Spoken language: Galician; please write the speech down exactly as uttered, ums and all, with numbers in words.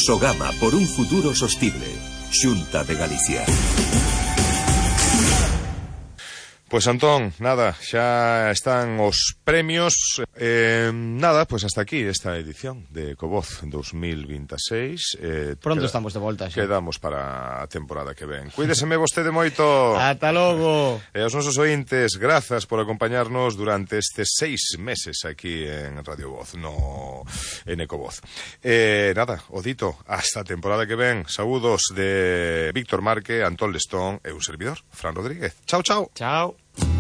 Sogama por un futuro sostible. Xunta de Galicia. Pues Antón, nada, xa están os premios. eh, Nada, pues hasta aquí esta edición de Ecovoz dos mil veintiséis. eh, Pronto queda, estamos de volta xa. Quedamos para a temporada que ven. Cuídeseme vostede moito. Ata logo. E aos nosos ointes, grazas por acompañarnos durante estes seis meses aquí en Radio Voz, no en Ecovoz. Eh, nada, o dito, hasta a temporada que ven. Saúdos de Víctor Marque, Antón Lestón e un servidor, Fran Rodríguez. Chao, chao. Chao.